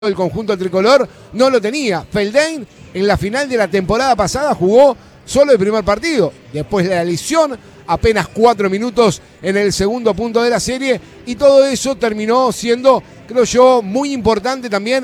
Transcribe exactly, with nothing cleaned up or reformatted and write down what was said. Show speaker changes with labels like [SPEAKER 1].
[SPEAKER 1] el conjunto tricolor no lo tenía. Feldain en la final de la temporada pasada jugó solo el primer partido, después de la lesión, apenas cuatro minutos en el segundo punto de la serie, y todo eso terminó siendo, creo yo, muy importante también